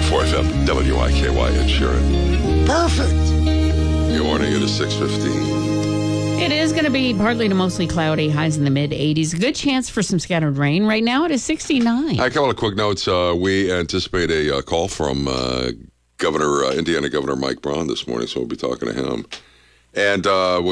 104 FM, WIKY, Ed Sheeran. Perfect. Good morning. It is 6:15. It is going to be partly to mostly cloudy, highs in the mid-80s. A good chance for some scattered rain. Right now it is 69. A couple of quick notes. We anticipate a call from Indiana Governor Mike Braun this morning, so we'll be talking to him. And